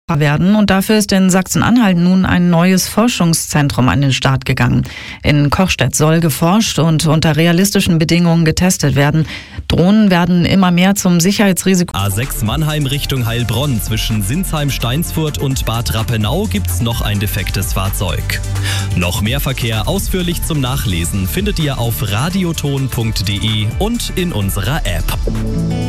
werden. Und dafür ist in Sachsen-Anhalt nun ein neues Forschungszentrum an den Start gegangen. In Kochstedt soll geforscht und unter realistischen Bedingungen getestet werden. Drohnen werden immer mehr zum Sicherheitsrisiko. A6 Mannheim Richtung Heilbronn. Zwischen Sinsheim-Steinsfurt und Bad Rappenau gibt's noch ein defektes Fahrzeug. Noch mehr Verkehr ausführlich zum Nachlesen findet ihr auf radioton.de und in unserer App.